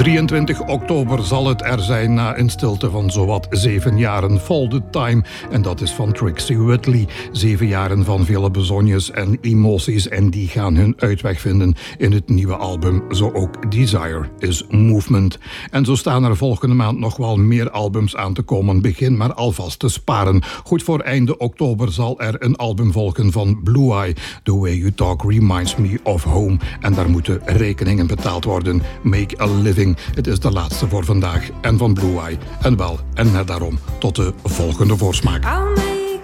23 oktober zal het er zijn na een stilte van zowat 7 jaren. Folded Time, en dat is van Trixie Whitley. 7 jaren van vele bezonjes en emoties, en die gaan hun uitweg vinden in het nieuwe album. Zo ook Desire is Movement. En zo staan er volgende maand nog wel meer albums aan te komen. Begin maar alvast te sparen. Goed voor einde oktober zal er een album volgen van Blue Eye. The Way You Talk Reminds Me of Home. En daar moeten rekeningen betaald worden. Make a Living. Het is de laatste voor vandaag en van Blue Eye. En wel, en net daarom, tot de volgende voorsmaak.